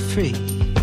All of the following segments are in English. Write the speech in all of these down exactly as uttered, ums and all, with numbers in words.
free.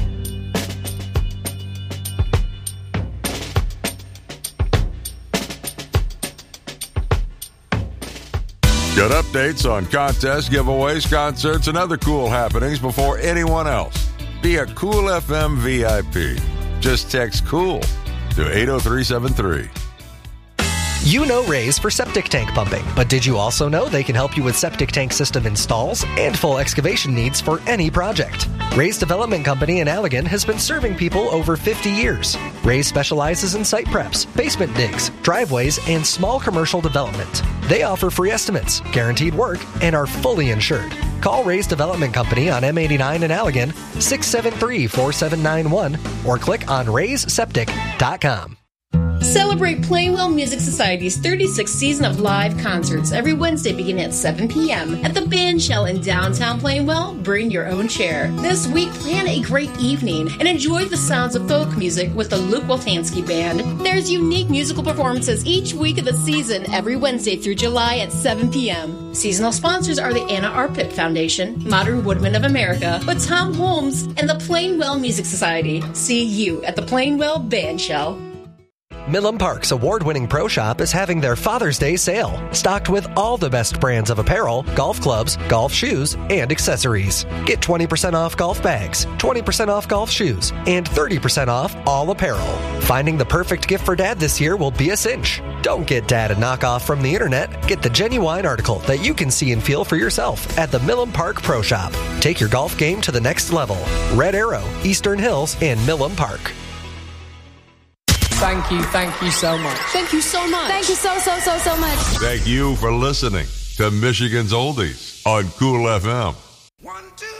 Get updates on contests, giveaways, concerts, and other cool happenings before anyone else. Be a Cool F M V I P. Just text COOL to eight oh three seven three. You know Raise for septic tank pumping, but did you also know they can help you with septic tank system installs and full excavation needs for any project? Raise Development Company in Allegan has been serving people over fifty years. Raise specializes in site preps, basement digs, driveways, and small commercial development. They offer free estimates, guaranteed work, and are fully insured. Call Raise Development Company on M eighty-nine in Allegan, six seven three, four seven nine one, or click on raise septic dot com. Celebrate Plainwell Music Society's thirty-sixth season of live concerts every Wednesday beginning at seven p.m. at the Bandshell in downtown Plainwell. Bring your own chair. This week, plan a great evening and enjoy the sounds of folk music with the Luke Woltansky Band. There's unique musical performances each week of the season every Wednesday through July at seven p.m. Seasonal sponsors are the Anna Arpit Foundation, Modern Woodmen of America, with Tom Holmes, and the Plainwell Music Society. See you at the Plainwell Bandshell. Milam Park's award-winning pro shop is having their Father's Day sale, stocked with all the best brands of apparel, golf clubs, golf shoes, and accessories. Get twenty percent off golf bags, twenty percent off golf shoes, and thirty percent off all apparel. Finding the perfect gift for Dad this year will be a cinch. Don't get Dad a knockoff from the internet. Get the genuine article that you can see and feel for yourself at the Milam Park Pro Shop. Take your golf game to the next level. Red Arrow, Eastern Hills, and Milam Park. Thank you, thank you so much. Thank you so much. Thank you so, so, so, so much. Thank you for listening to Michigan's Oldies on Cool F M.